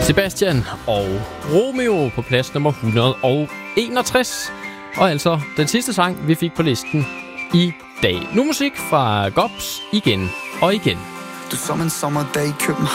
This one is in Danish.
Sebastian og Romeo på plads nummer 161. Og altså den sidste sang, vi fik på listen i dag. Nu musik fra Gops igen og igen. Du som en sommerdag i København.